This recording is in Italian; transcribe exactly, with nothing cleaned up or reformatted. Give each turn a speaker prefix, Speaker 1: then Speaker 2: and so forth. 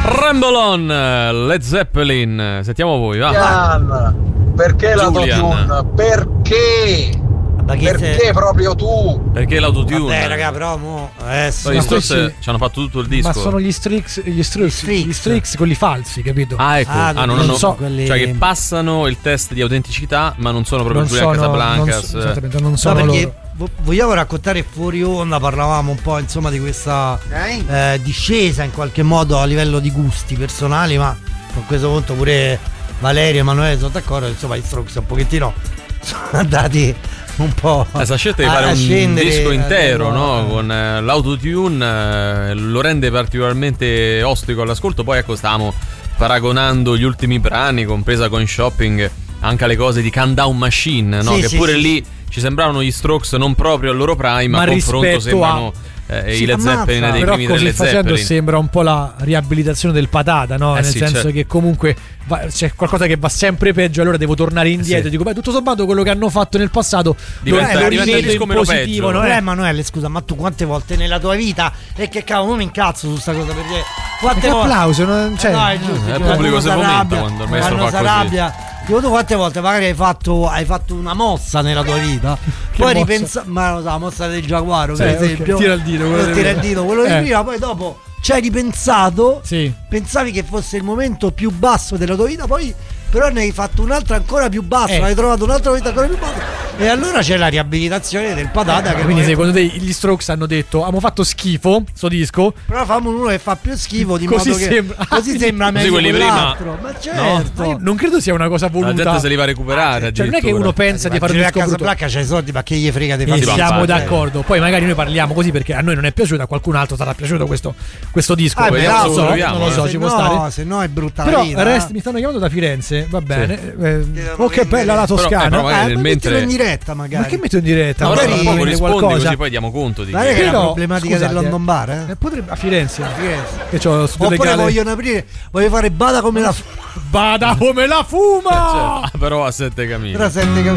Speaker 1: Ramble On, Led Zeppelin. Sentiamo voi, va.
Speaker 2: Julian, perché l'autotune? Perché? Perché sei... proprio tu?
Speaker 1: Perché l'autotune?
Speaker 3: Vabbè, raga, però mo adesso
Speaker 1: gli Strokes ci hanno fatto tutto il disco.
Speaker 4: Ma sono gli Strix, gli Strix, gli Strix quelli falsi, capito?
Speaker 1: Ah, ecco. Ah, ah non, non, non so,
Speaker 3: quelli...
Speaker 1: cioè che passano il test di autenticità, ma non sono proprio Julian Casablancas.
Speaker 4: Non, so, non sono
Speaker 3: no, perché
Speaker 4: loro.
Speaker 3: Vogliamo raccontare fuori onda, parlavamo un po' insomma di questa eh, discesa in qualche modo a livello di gusti personali, ma a questo punto pure Valerio e Emanuele sono d'accordo, insomma gli Strokes un pochettino sono andati un po'
Speaker 1: questa scelta di fare un disco intero, no? Con eh, l'autotune eh, lo rende particolarmente ostico all'ascolto. Poi ecco, stavamo paragonando gli ultimi brani, compresa con Shopping, anche alle cose di Countdown Machine, no?
Speaker 3: Sì,
Speaker 1: che
Speaker 3: sì,
Speaker 1: pure
Speaker 3: sì.
Speaker 1: lì ci sembravano gli Strokes non proprio al loro prime, ma a confronto sembrano
Speaker 4: a...
Speaker 1: Eh,
Speaker 4: sì,
Speaker 1: i Led Zeppelin dei
Speaker 4: però
Speaker 1: primi
Speaker 4: così
Speaker 1: dei Led
Speaker 4: facendo
Speaker 1: Zeppelin.
Speaker 4: sembra un po' la riabilitazione del patata, no?
Speaker 1: Eh
Speaker 4: Nel
Speaker 1: sì,
Speaker 4: senso
Speaker 1: certo.
Speaker 4: che comunque va, c'è qualcosa che va sempre peggio, allora devo tornare indietro.
Speaker 1: Sì.
Speaker 4: Dico, beh, tutto sommato quello che hanno fatto nel passato
Speaker 1: diventa,
Speaker 4: lo
Speaker 1: diventa il
Speaker 4: rivedo
Speaker 1: disco
Speaker 4: in
Speaker 1: meno
Speaker 4: positivo,
Speaker 1: peggio.
Speaker 4: no?
Speaker 3: Eh,
Speaker 4: Eh,
Speaker 3: Emanuele, scusa, ma tu quante volte nella tua vita e che cavolo non mi incazzo su sta cosa, perché quante
Speaker 4: che
Speaker 3: volte
Speaker 4: applauso, non, cioè,
Speaker 3: eh no, è giusto,
Speaker 1: eh, il
Speaker 3: cioè,
Speaker 1: pubblico
Speaker 3: quando
Speaker 1: si
Speaker 3: s'arrabbia,
Speaker 1: fomenta quando il maestro
Speaker 3: quando
Speaker 1: fa così.
Speaker 3: s'arrabbia. Dico, tu quante volte magari hai fatto, hai fatto una mossa nella tua vita,
Speaker 4: Che
Speaker 3: poi
Speaker 4: mossa?
Speaker 3: ripensa, ma lo so, la mossa del giaguaro,
Speaker 4: Sì,
Speaker 3: per
Speaker 4: ok,
Speaker 3: esempio,
Speaker 4: tira il dito, quello
Speaker 3: tira
Speaker 4: del-
Speaker 3: il dito, quello
Speaker 4: Eh.
Speaker 3: di prima, poi dopo ci hai ripensato,
Speaker 4: sì.
Speaker 3: pensavi che fosse il momento più basso della tua vita, poi però ne hai fatto un'altra ancora più bassa,
Speaker 4: Eh.
Speaker 3: hai trovato un'altra vita ancora più bassa, e allora c'è la riabilitazione del patata, che
Speaker 4: Quindi
Speaker 3: poi-
Speaker 4: secondo te gli Strokes hanno detto abbiamo fatto schifo sto disco,
Speaker 3: però fammo uno che fa più schifo, di
Speaker 4: Così
Speaker 3: modo che
Speaker 4: sembra-
Speaker 3: così sembra
Speaker 1: Così
Speaker 3: meglio
Speaker 1: quelli prima-
Speaker 3: quell'altro. Ma certo,
Speaker 4: ma io non credo sia una cosa
Speaker 1: La
Speaker 4: voluta.
Speaker 1: gente se li va a recuperare.
Speaker 4: Cioè non è che uno pensa di fare un
Speaker 3: a
Speaker 4: disco
Speaker 3: casa
Speaker 4: brutto.
Speaker 3: Placca c'hai i soldi, ma che gli frega di
Speaker 4: E
Speaker 3: fare
Speaker 1: sì,
Speaker 4: siamo
Speaker 1: infatti.
Speaker 4: d'accordo. Poi magari noi parliamo così perché a noi non è piaciuto, a qualcun altro sarà piaciuto questo, questo disco.
Speaker 3: Ah,
Speaker 4: Poi
Speaker 1: vediamo
Speaker 4: non lo
Speaker 1: se
Speaker 4: so,
Speaker 1: proviamo,
Speaker 4: non lo so,
Speaker 1: eh.
Speaker 4: ci
Speaker 3: se
Speaker 4: può
Speaker 3: no,
Speaker 4: stare.
Speaker 3: se no è brutta la
Speaker 4: Però
Speaker 3: vita.
Speaker 4: rest- mi stanno chiamando da Firenze, va bene. Eh,
Speaker 3: Devono
Speaker 4: oh, che
Speaker 3: vendere-
Speaker 4: bella la
Speaker 1: Però,
Speaker 4: Toscana.
Speaker 1: eh, però magari
Speaker 3: Eh,
Speaker 1: nel
Speaker 3: ma
Speaker 1: mentre-
Speaker 3: mettilo in diretta magari.
Speaker 4: Ma che metto in diretta?
Speaker 1: No,
Speaker 4: Magari
Speaker 1: però poco
Speaker 4: vende
Speaker 1: rispondi
Speaker 4: qualcosa.
Speaker 1: così poi diamo conto di
Speaker 3: Guarda che è
Speaker 4: Però,
Speaker 3: la problematica
Speaker 4: scusate,
Speaker 3: del London Bar, eh?
Speaker 4: Eh, potrebbe a Firenze.
Speaker 3: Firenze.
Speaker 4: Che c'ho lo studio
Speaker 3: Oppure
Speaker 4: legale.
Speaker 3: vogliono aprire, voglio fare bada come la
Speaker 4: Bada come la fuma!
Speaker 1: Cioè, però a sette camini.
Speaker 3: Però sente che